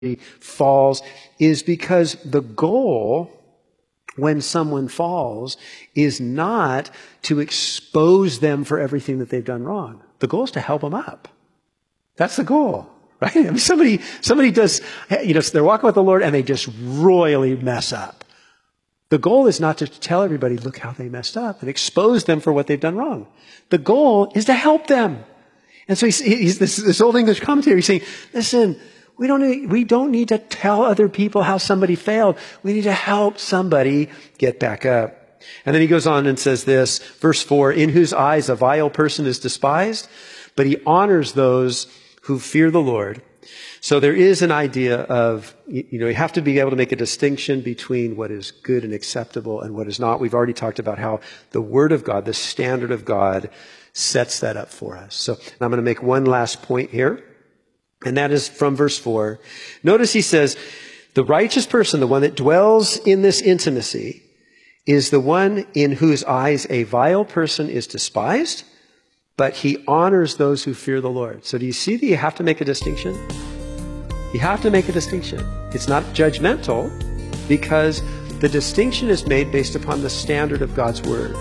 falls is because the goal when someone falls is not to expose them for everything that they've done wrong. The goal is to help them up. That's the goal, right? I mean, somebody does, they're walking with the Lord and they just royally mess up. The goal is not to tell everybody, look how they messed up and expose them for what they've done wrong. The goal is to help them. And so he's this old English commentator, he's saying, listen, we don't need to tell other people how somebody failed. We need to help somebody get back up. And then he goes on and says this, verse 4, in whose eyes a vile person is despised, but he honors those who fear the Lord. So there is an idea of, you have to be able to make a distinction between what is good and acceptable and what is not. We've already talked about how the Word of God, the standard of God, sets that up for us. So I'm going to make one last point here, and that is from verse 4. Notice he says, the righteous person, the one that dwells in this intimacy, is the one in whose eyes a vile person is despised, but he honors those who fear the Lord. So do you see that you have to make a distinction? You have to make a distinction. It's not judgmental because the distinction is made based upon the standard of God's Word.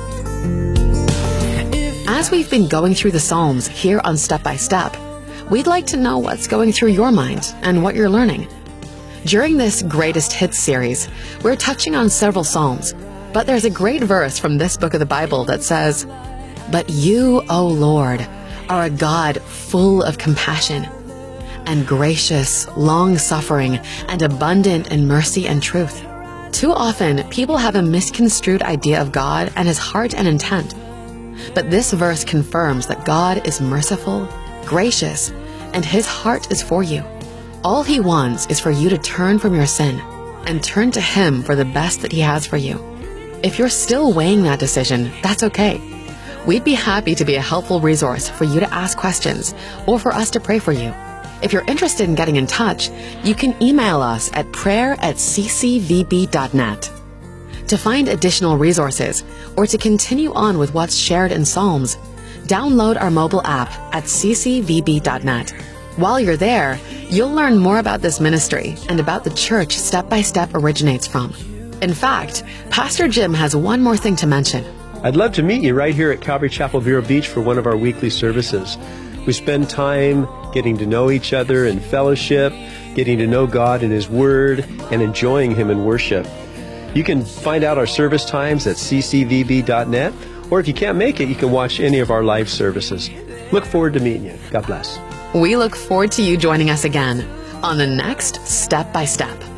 As we've been going through the Psalms here on Step by Step, we'd like to know what's going through your mind and what you're learning. During this Greatest Hits series, we're touching on several Psalms, but there's a great verse from this book of the Bible that says, "But you, O Lord, are a God full of compassion and gracious, long-suffering, and abundant in mercy and truth." Too often, people have a misconstrued idea of God and His heart and intent. But this verse confirms that God is merciful, gracious, and His heart is for you. All He wants is for you to turn from your sin and turn to Him for the best that He has for you. If you're still weighing that decision, that's okay. We'd be happy to be a helpful resource for you to ask questions or for us to pray for you. If you're interested in getting in touch, you can email us at prayer@ccvb.net. To find additional resources or to continue on with what's shared in Psalms, download our mobile app at ccvb.net. While you're there, you'll learn more about this ministry and about the church Step by Step originates from. In fact, Pastor Jim has one more thing to mention. I'd love to meet you right here at Calvary Chapel Vero Beach for one of our weekly services. We spend time getting to know each other in fellowship, getting to know God and His Word, and enjoying Him in worship. You can find out our service times at ccvb.net, or if you can't make it, you can watch any of our live services. Look forward to meeting you. God bless. We look forward to you joining us again on the next Step by Step.